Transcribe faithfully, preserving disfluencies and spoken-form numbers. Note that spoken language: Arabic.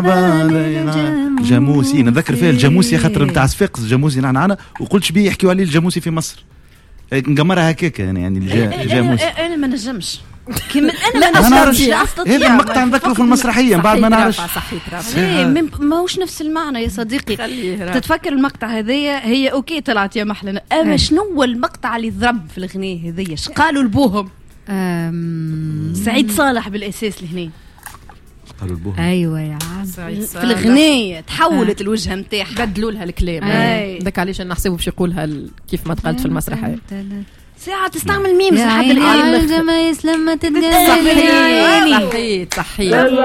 جاموسي نذكر فيها الجاموسي خاطر نتاع صفاقس الجاموسي نحن عنا وقلت شبيه يحكيوا عليه الجاموسي في مصر نقمرها هكاك يعني يعني الجاموسي. انا ما نجمش كيما انا ما نعرفش هذا المقطع نذكره في المسرحيه بعد ما نعرفش ايه ماهوش نفس المعنى يا صديقي. تتفكر المقطع هذايا هي اوكي طلعت يا محلنا اما شنو المقطع اللي ضرب في الغنية هذيا اش قالوا لبوهم سعيد صالح بالاساس لهنا قالوا لبوهم ايوه يا عم في الغنية تحولت الوجهه نتاعها بدلوا لها الكلام داك علاش نحسبوا باش يقولها كيف ما تقالت في المسرحيه ساعة تستعمل ميمز لحد الآن. الجمايس لما تتقابل صحيت صحيت